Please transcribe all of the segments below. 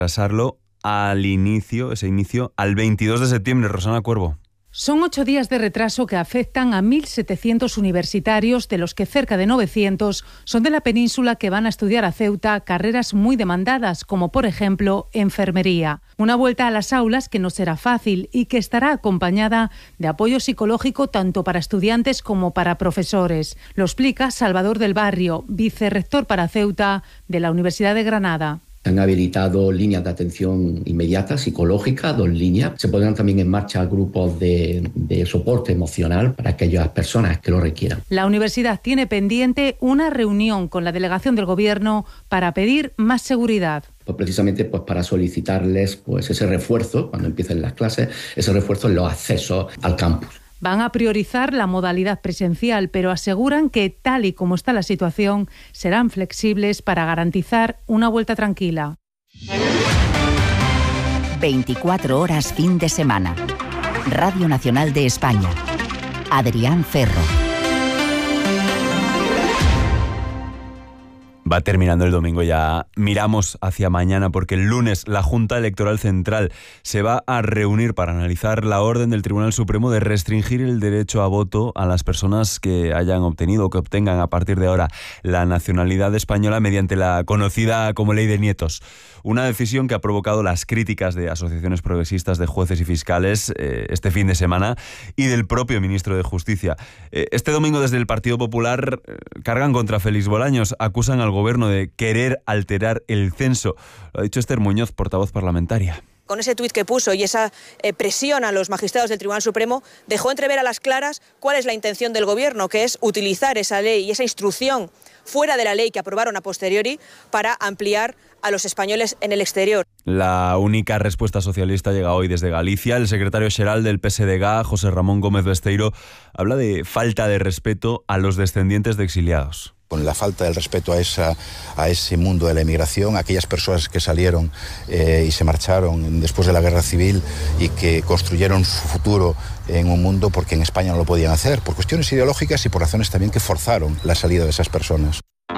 Pasarlo al inicio, al 22 de septiembre. Rosana Cuervo. Son 8 días de retraso que afectan a 1.700 universitarios, de los que cerca de 900 son de la península que van a estudiar a Ceuta carreras muy demandadas, como por ejemplo enfermería. Una vuelta a las aulas que no será fácil y que estará acompañada de apoyo psicológico tanto para estudiantes como para profesores. Lo explica Salvador del Barrio, vicerrector para Ceuta de la Universidad de Granada. Se han habilitado líneas de atención inmediata, psicológica, 2 líneas. Se pondrán también en marcha grupos de soporte emocional para aquellas personas que lo requieran. La universidad tiene pendiente una reunión con la delegación del Gobierno para pedir más seguridad. Pues precisamente para solicitarles ese refuerzo, cuando empiecen las clases, ese refuerzo en los accesos al campus. Van a priorizar la modalidad presencial, pero aseguran que, tal y como está la situación, serán flexibles para garantizar una vuelta tranquila. 24 horas fin de semana. Radio Nacional de España. Adrián Ferro. Va terminando el domingo, ya miramos hacia mañana, porque el lunes la Junta Electoral Central se va a reunir para analizar la orden del Tribunal Supremo de restringir el derecho a voto a las personas que hayan obtenido o que obtengan a partir de ahora la nacionalidad española mediante la conocida como Ley de Nietos. Una decisión que ha provocado las críticas de asociaciones progresistas, de jueces y fiscales este fin de semana, y del propio ministro de Justicia. Este domingo, desde el Partido Popular, cargan contra Félix Bolaños, acusan al Gobierno de querer alterar el censo. Lo ha dicho Esther Muñoz, portavoz parlamentaria. Con ese tuit que puso y esa presión a los magistrados del Tribunal Supremo, dejó entrever a las claras cuál es la intención del Gobierno, que es utilizar esa ley y esa instrucción fuera de la ley que aprobaron a posteriori para ampliar a los españoles en el exterior. La única respuesta socialista llega hoy desde Galicia. El secretario xeral del PSDG, José Ramón Gómez Besteiro, habla de falta de respeto a los descendientes de exiliados. Con la falta del respeto a ese mundo de la emigración, aquellas personas que salieron y se marcharon después de la guerra civil y que construyeron su futuro en un mundo porque en España no lo podían hacer, por cuestiones ideológicas y por razones también que forzaron la salida de esas personas.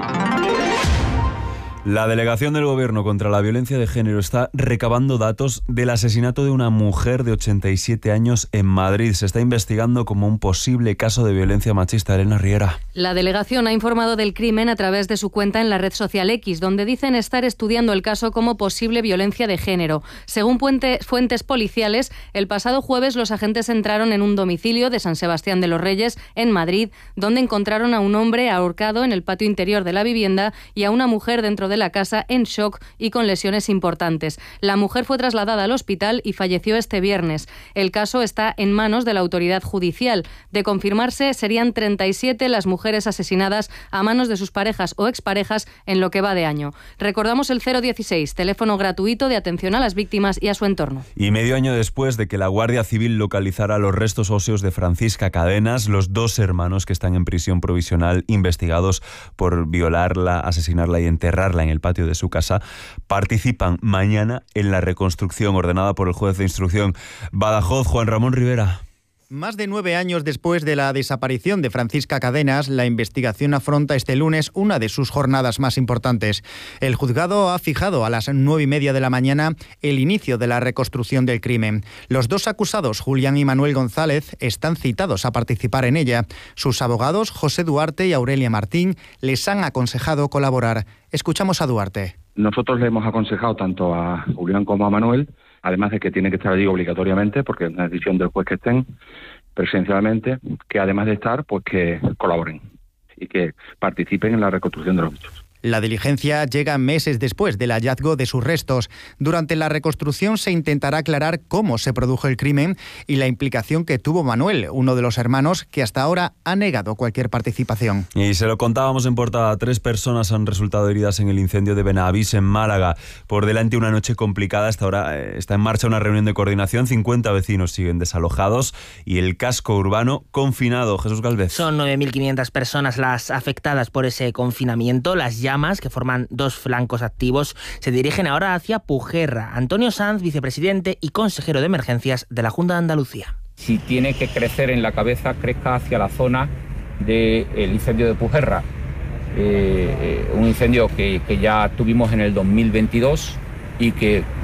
La delegación del Gobierno contra la violencia de género está recabando datos del asesinato de una mujer de 87 años en Madrid. Se está investigando como un posible caso de violencia machista. Elena Riera. La delegación ha informado del crimen a través de su cuenta en la red social X, donde dicen estar estudiando el caso como posible violencia de género. Según fuentes policiales, el pasado jueves los agentes entraron en un domicilio de San Sebastián de los Reyes, en Madrid, donde encontraron a un hombre ahorcado en el patio interior de la vivienda y a una mujer dentro de la casa en shock y con lesiones importantes. La mujer fue trasladada al hospital y falleció este viernes. El caso está en manos de la autoridad judicial. De confirmarse, serían 37 las mujeres asesinadas a manos de sus parejas o exparejas en lo que va de año. Recordamos el 016, teléfono gratuito de atención a las víctimas y a su entorno. Y medio año después de que la Guardia Civil localizara los restos óseos de Francisca Cadenas, los 2 hermanos que están en prisión provisional investigados por violarla, asesinarla y enterrarla en el patio de su casa, participan mañana en la reconstrucción ordenada por el juez de instrucción. Badajoz, Juan Ramón Rivera. Más de 9 años después de la desaparición de Francisca Cadenas, la investigación afronta este lunes una de sus jornadas más importantes. El juzgado ha fijado a las 9:30 de la mañana el inicio de la reconstrucción del crimen. Los 2 acusados, Julián y Manuel González, están citados a participar en ella. Sus abogados, José Duarte y Aurelia Martín, les han aconsejado colaborar. Escuchamos a Duarte. Nosotros le hemos aconsejado tanto a Julián como a Manuel, además de que tienen que estar allí obligatoriamente, porque es una decisión del juez que estén presencialmente, que además de estar, pues que colaboren y que participen en la reconstrucción de los hechos. La diligencia llega meses después del hallazgo de sus restos. Durante la reconstrucción se intentará aclarar cómo se produjo el crimen y la implicación que tuvo Manuel, uno de los hermanos que hasta ahora ha negado cualquier participación. Y se lo contábamos en portada, 3 personas han resultado heridas en el incendio de Benavís, en Málaga. Por delante una noche complicada. Hasta ahora está en marcha una reunión de coordinación. 50 vecinos siguen desalojados y el casco urbano confinado. Jesús Galvez. Son 9.500 personas las afectadas por ese confinamiento. Las llamas, que forman 2 flancos activos, se dirigen ahora hacia Pujerra. Antonio Sanz, vicepresidente y consejero de emergencias de la Junta de Andalucía. Si tiene que crecer en la cabeza, crezca hacia la zona del incendio de Pujerra. Un incendio que ya tuvimos en el 2022 y que